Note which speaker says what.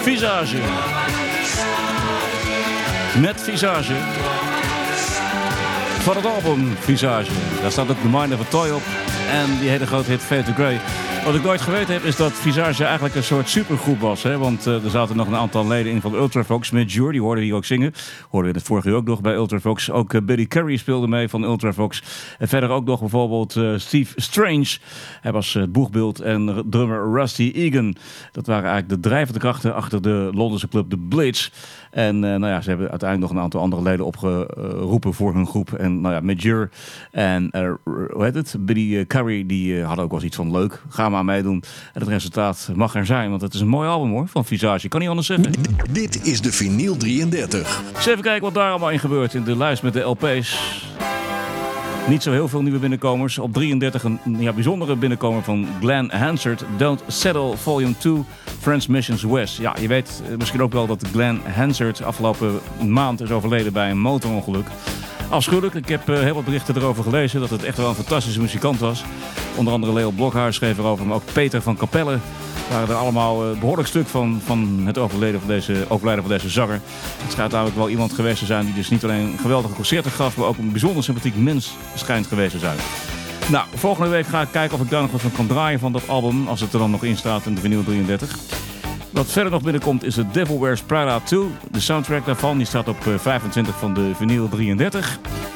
Speaker 1: Visage. Met Visage. Van het album Visage. Daar staat ook The Mind of a Toy op. En die hele grote hit Fade to Grey. Wat ik nooit geweten heb is dat Visage eigenlijk een soort supergroep was. Hè? Want er zaten nog een aantal leden in van Ultravox. Midge Ure, die hoorden hier ook zingen. Hoorden we het vorige uur ook nog bij Ultravox. Ook Buddy Carey speelde mee van Ultravox. En verder ook nog bijvoorbeeld Steve Strange. Hij was het boegbeeld en drummer Rusty Egan. Dat waren eigenlijk de drijvende krachten achter de Londense club The Blitz. En ze hebben uiteindelijk nog een aantal andere leden opgeroepen voor hun groep. En Midge Ure en Buddy Carey, die hadden ook wel eens iets van leuk. Ga maar meedoen. En het resultaat mag er zijn, want het is een mooi album hoor, van Visage. Kan niet anders zeggen.
Speaker 2: Dit is de Vinyl 33.
Speaker 1: Dus even kijken wat daar allemaal in gebeurt in de lijst met de LP's. Niet zo heel veel nieuwe binnenkomers. Op 33 een bijzondere binnenkomer van Glenn Hansard. Don't Settle Volume 2, Transmissions West. Ja, je weet misschien ook wel dat Glenn Hansard afgelopen maand is overleden bij een motorongeluk. Afschuwelijk. Ik heb heel wat berichten erover gelezen dat het echt wel een fantastische muzikant was. Onder andere Leo Blokhuis schreef erover, maar ook Peter van Capelle. Waren er allemaal een behoorlijk stuk van het overlijden van deze zanger. Het schijnt namelijk wel iemand geweest te zijn die dus niet alleen geweldige concerten gaf, maar ook een bijzonder sympathiek mens schijnt geweest te zijn. Nou, volgende week ga ik kijken of ik daar nog wat van kan draaien van dat album, als het er dan nog in staat in de Vinyl 33. Wat verder nog binnenkomt is de Devil Wears Prada 2. De soundtrack daarvan die staat op 25 van de Vinyl 33.